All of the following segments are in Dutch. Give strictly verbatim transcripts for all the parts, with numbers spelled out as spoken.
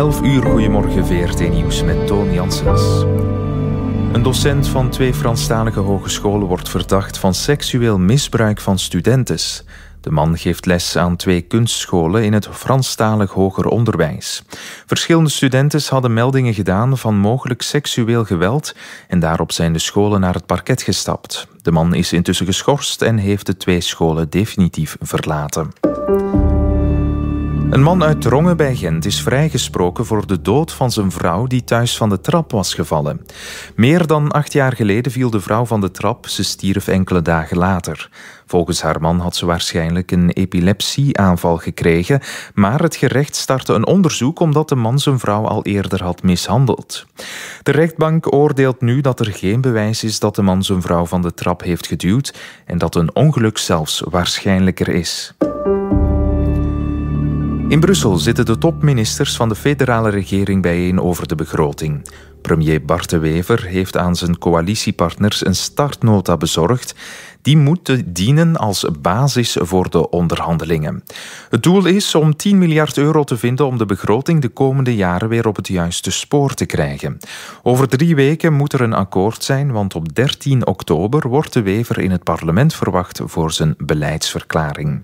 elf uur, goedemorgen V R T Nieuws met Toon Janssens. Een docent van twee Franstalige hogescholen wordt verdacht van seksueel misbruik van studentes. De man geeft les aan twee kunstscholen in het Franstalig hoger onderwijs. Verschillende studentes hadden meldingen gedaan van mogelijk seksueel geweld en daarop zijn de scholen naar het parket gestapt. De man is intussen geschorst en heeft de twee scholen definitief verlaten. Een man uit Drongen bij Gent is vrijgesproken voor de dood van zijn vrouw die thuis van de trap was gevallen. Meer dan acht jaar geleden viel de vrouw van de trap, ze stierf enkele dagen later. Volgens haar man had ze waarschijnlijk een epilepsieaanval gekregen, maar het gerecht startte een onderzoek omdat de man zijn vrouw al eerder had mishandeld. De rechtbank oordeelt nu dat er geen bewijs is dat de man zijn vrouw van de trap heeft geduwd en dat een ongeluk zelfs waarschijnlijker is. In Brussel zitten de topministers van de federale regering bijeen over de begroting. Premier Bart De Wever heeft aan zijn coalitiepartners een startnota bezorgd. Die moet dienen als basis voor de onderhandelingen. Het doel is om tien miljard euro te vinden om de begroting de komende jaren weer op het juiste spoor te krijgen. Over drie weken moet er een akkoord zijn, want op dertien oktober wordt De Wever in het parlement verwacht voor zijn beleidsverklaring.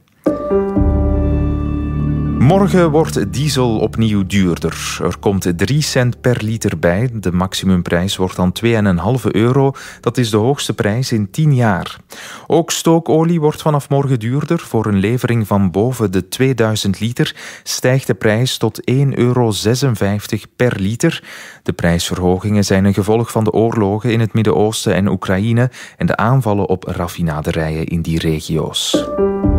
Morgen wordt diesel opnieuw duurder. Er komt drie cent per liter bij. De maximumprijs wordt dan twee komma vijf euro. Dat is de hoogste prijs in tien jaar. Ook stookolie wordt vanaf morgen duurder. Voor een levering van boven de tweeduizend liter stijgt de prijs tot één komma zesenvijftig euro per liter. De prijsverhogingen zijn een gevolg van de oorlogen in het Midden-Oosten en Oekraïne en de aanvallen op raffinaderijen in die regio's.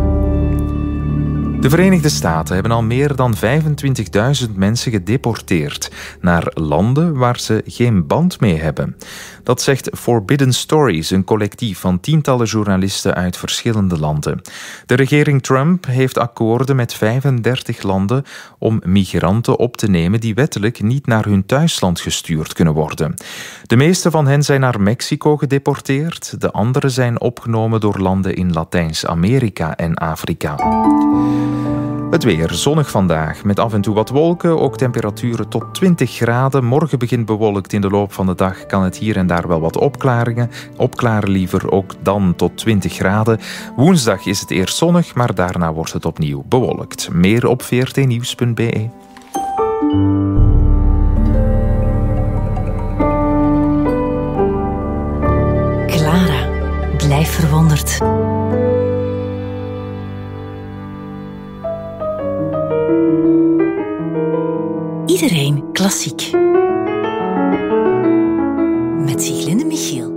De Verenigde Staten hebben al meer dan vijfentwintigduizend mensen gedeporteerd naar landen waar ze geen band mee hebben. Dat zegt Forbidden Stories, een collectief van tientallen journalisten uit verschillende landen. De regering Trump heeft akkoorden met vijfendertig landen om migranten op te nemen die wettelijk niet naar hun thuisland gestuurd kunnen worden. De meeste van hen zijn naar Mexico gedeporteerd, de andere zijn opgenomen door landen in Latijns-Amerika en Afrika. Het weer, zonnig vandaag, met af en toe wat wolken, ook temperaturen tot twintig graden. Morgen begint bewolkt, in de loop van de dag kan het hier en daar wel wat opklaringen. Opklaren liever, ook dan tot twintig graden. Woensdag is het eerst zonnig, maar daarna wordt het opnieuw bewolkt. Meer op v r t nieuws punt b e. Clara, blijf verwonderd. Iedereen klassiek. Met Siglinde Michiel.